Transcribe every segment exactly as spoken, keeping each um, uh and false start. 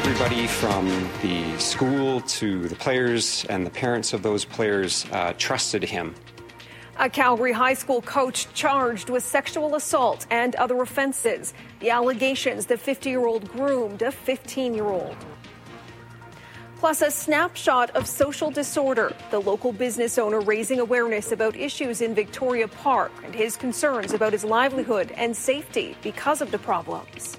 Everybody from the school to the players and the parents of those players uh, trusted him. A Calgary high school coach charged with sexual assault and other offenses. The allegations the fifty-year-old groomed a fifteen-year-old. Plus, a snapshot of social disorder. The local business owner raising awareness about issues in Victoria Park and his concerns about his livelihood and safety because of the problems.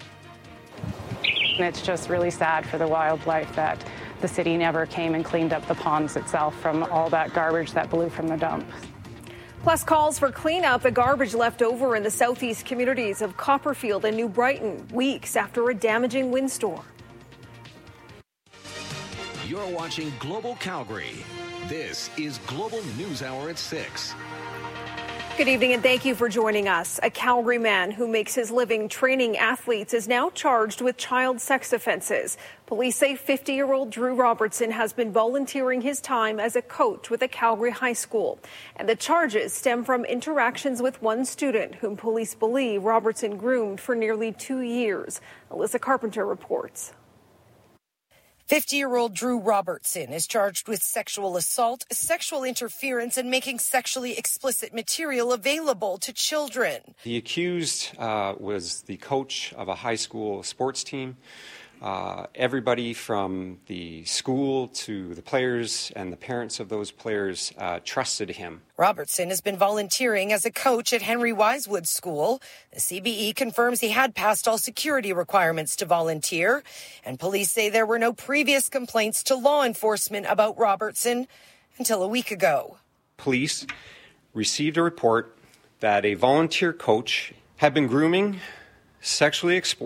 It's just really sad for the wildlife that the city never came and cleaned up the ponds itself from all that garbage that blew from the dump. Plus, calls for cleanup the garbage left over in the southeast communities of Copperfield and New Brighton weeks after a damaging windstorm. You're watching Global Calgary. This is Global News Hour at six. Good evening and thank you for joining us. A Calgary man who makes his living training athletes is now charged with child sex offenses. Police say fifty-year-old Drew Robertson has been volunteering his time as a coach with a Calgary high school. And the charges stem from interactions with one student whom police believe Robertson groomed for nearly two years. Alyssa Carpenter reports. fifty-year-old Drew Robertson is charged with sexual assault, sexual interference, and making sexually explicit material available to children. The accused uh, was the coach of a high school sports team. Uh, everybody from the school to the players and the parents of those players uh, trusted him. Robertson has been volunteering as a coach at Henry Wisewood School. The C B E confirms he had passed all security requirements to volunteer, and police say there were no previous complaints to law enforcement about Robertson until a week ago. Police received a report that a volunteer coach had been grooming, sexually exploiting